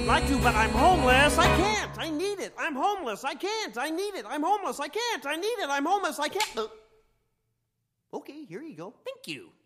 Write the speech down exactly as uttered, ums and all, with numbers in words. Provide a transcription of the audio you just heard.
I'd like to, but I'm homeless. I can't. I need it. I'm homeless. I can't. I need it. I'm homeless. I can't. I need it. I'm homeless. I can't. Uh, okay, here you go. Thank you.